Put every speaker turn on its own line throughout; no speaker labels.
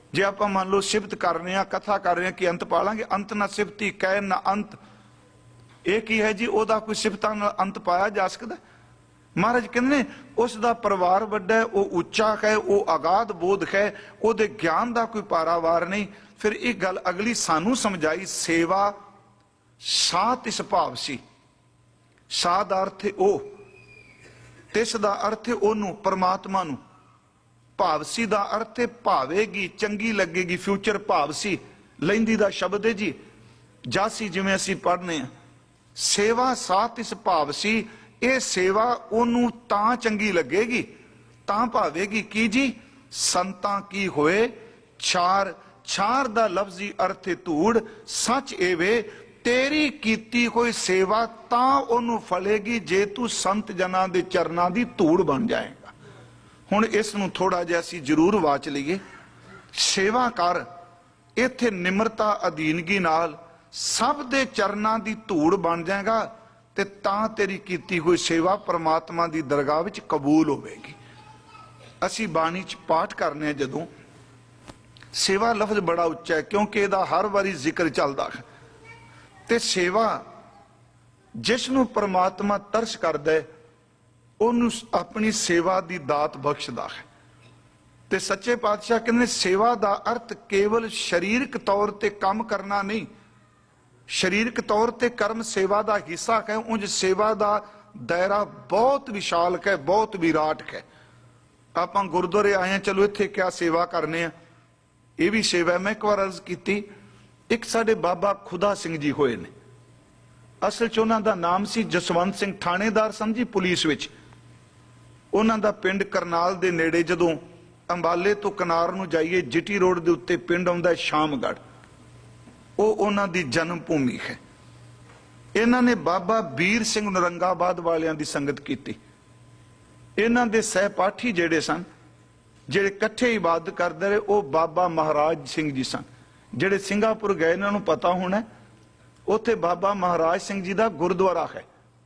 जे आप मान लो सिफत कर रहे हैं, कथा कर रहे हैं कि अंत पालांगे, अंत ना सिफती कह ना अंत, एक ही है जी, ओदा कोई सिफतां नाल अंत पाया जा सकता? महाराज कहने उसका परिवार वड्डा है, वो उच्चा है, वो अगाध बोध है, ओदे ज्ञान का कोई पारावार नहीं। फिर एक गल अगली सानू समझाई, सेवा सा तिस भाव सी। सा दा अर्थ है ओ, तिस दा अर्थ है ओनू, परमात्मा नू। भावसी दा अर्थ है भावेगी, चंगी लगेगी, फ्यूचर भावसी। लैंदी दा शब्द है जी जासी, जिवें असीं पढ़ने हैं। सेवा सा तिस भावसी, ये सेवा ओनू तां चंगी लगेगी, तां भावेगी की जी, संतां की होए छार। छार दा लफ्जी अर्थ है धूड़। सच एवे तेरी कीती कोई सेवा तां ओनू फलेगी जे तू संत जना दे चरनां दी धूड़ बन जाएगा। हुण इस नूं थोड़ा जिहा असीं जरूर वाच लईए। सेवा कर, इत्थे निमरता अधीनगी नाल सब दे चरनां दी धूड़ बन जाएगा, ते तां तेरी कीती हुई सेवा परमात्मा दी दरगाह विच कबूल होवेगी। असीं बाणी च पाठ करने जदों सेवा लफ्ज बड़ा उच्चा है, क्योंकि इहदा हर वारी जिक्र चलदा है। ते सेवा जिसनूं परमात्मा तरस करदा है, ओनूं अपनी सेवा दी दात बख्शदा है। ते सच्चे पातशाह कहंदे सेवा दा अर्थ केवल शरीरक तौर ते काम करना नहीं। शरीरक तौर ते कर्म सेवा दा हिस्सा है, उंज सेवा दा दायरा बहुत विशाल है, बहुत विराट है। आपां गुरुद्वारे आए हैं, चलो इत्थे क्या सेवा करने आ, ये भी सेवा है। मैं एक बार अर्ज की, एक साडे बाबा खुदा सिंह जी होए ने। असल च उन्हां दा नाम सी जसवंत सिंह, थानेदार सन जी पुलिस विच। उन्हां दा पिंड करनाल दे नेड़े, जदों अंबाले तो कनार नूं जाइए जिटी रोड दे उत्ते पिंड आउंदा शामगढ़, वो उन्हां दी जन्म भूमि है। इन्हां ने बाबा बीर सिंह नरंगाबाद वालियां दी संगत कीती। इन्हां दे सहपाठी जिहड़े सन, जिहड़े इकट्ठे इबादत करदे रहे, वो बाबा महाराज सिंह जी सन। जिहड़े सिंगापुर गए इन्हां नूं पता होना, उत्थे बाबा महाराज सिंह जी दा गुरुद्वारा है।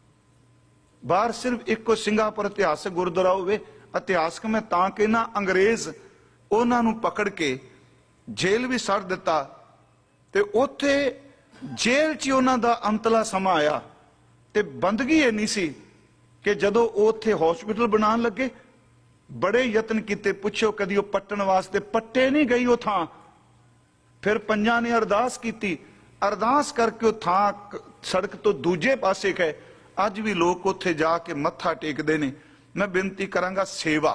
बाहर सिर्फ इको सिंगापुर इतिहासक गुरुद्वारा होवे। इतिहासक मैं तां कहना, अंग्रेज उन्हां नूं पकड़ के जेल भी सड़ दिता, ते उत्थे जेल च उन्हां दा अंतला समा आया। ते बंदगी इन्नी सी कि जदों उत्थे हॉस्पिटल बनाउण लगे, बड़े यतन किते, पुछो कदी वो पट्टण वास्ते, पट्टे नहीं गई वो थां। फिर पंजां ने अरदास की, अरदास करके वो थां सड़क तो दूजे पासे है। अज भी लोग उत्थे जाके मत्था टेकदे ने। मैं बेनती करांगा, सेवा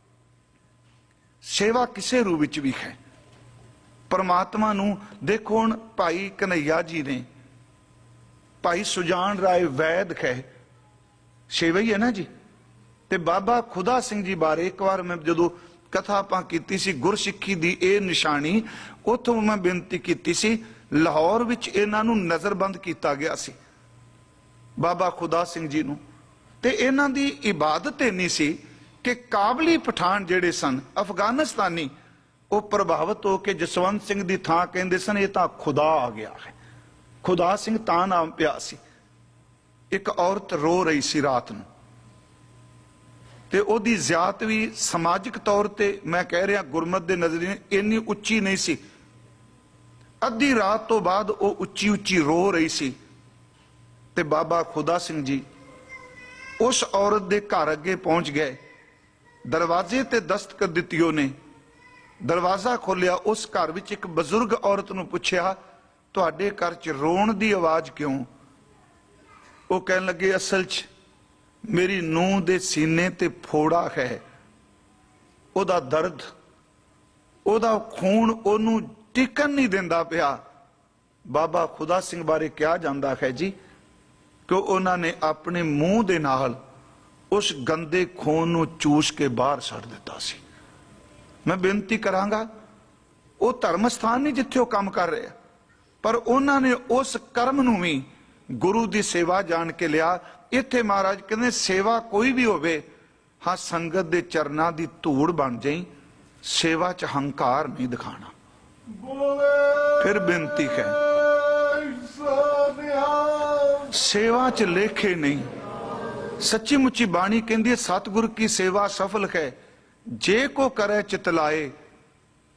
सेवा किसे रूप विच भी है। परमात्मा नूं देखो, हुण भाई कन्हैया जी ने, भाई सुजान राय वैद है, सेवा ही है ना जी। ते बाबा खुदा सिंह जी बारे एक बार मैं जदों कथा आपां कीती सी, गुरसिੱਖੀ दी ए निशानी, उत्थों मैं बेनती कीती सी, लाहौर विच इन्हां नूं नज़रबंद कीता गया सी बाबा खुदा सिंह जी नूं। ते इन्हां दी इबादत इन्नी सी कि काबली पठान जिहड़े सन अफगानिस्तानी, वो प्रभावित होकर जसवंत सिंह दी थां कहंदे सन, ये तां खुदा आ गया है। खुदा सिंह तां नाम पिया सी। एक औरत रो रही सी रात नूं, ते ओदी ज़ात भी समाजिक तौर ते, मैं कह रहा गुरमत दे नज़रिए इन्नी उच्ची नहीं सी। अद्धी रात तो बाद वो उच्ची उच्ची रो रही सी। ते बाबा खुदा सिंह जी उस औरत दे घर अगे पहुंच गए। दरवाजे ते दस्तक दित्ती उन्हें, दरवाजा खोलिया। उस घर विच एक बजुर्ग औरत नूं पुछया, तुहाडे घर च रोण दी आवाज क्यों? वो कहन लगे, असल च मेरी नूंह दे सीने ते फोड़ा है, ओदा दर्द, ओदा खून ओनू टिकन नहीं देंदा पिया। बाबा खुदा सिंह बारे क्या जांदा है जी कि उन्होंने अपने मूँह दे नाल उस गंदे खून नूं चूस के बाहर सड़ दिता सी। मैं बेनती करांगा, वो धर्म स्थान नहीं जिथे वो काम कर रहे, पर उन्होंने उस कर्म नूं भी गुरु की सेवा जान के लिया। इत्थे महाराज कहते सेवा कोई भी होवे, हाँ संगत दे चरना दी धूड़ बन जाई, सेवा च हंकार नहीं दिखाना। फिर बेनती है, सेवा च लेखे नहीं। सच्ची मुच्ची बाणी कहती है, सतगुर की सेवा सफल है, जे को करे चितलाए